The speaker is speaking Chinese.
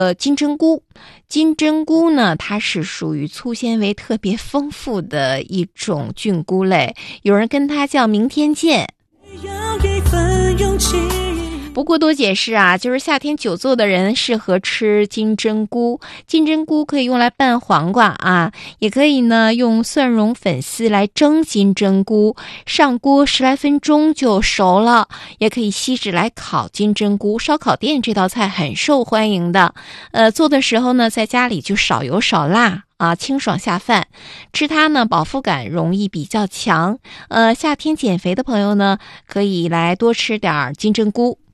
金针菇。金针菇呢，它是属于粗纤维特别丰富的一种菌菇类，有人跟它叫明天见。不过多解释啊，就是夏天久坐的人适合吃金针菇。金针菇可以用来拌黄瓜啊，也可以呢用蒜蓉粉丝来蒸金针菇，上锅10来分钟就熟了。也可以锡纸来烤金针菇，烧烤店这道菜很受欢迎的。做的时候呢，在家里就少油少辣啊，清爽下饭。吃它呢，饱腹感容易比较强。夏天减肥的朋友呢，可以来多吃点金针菇。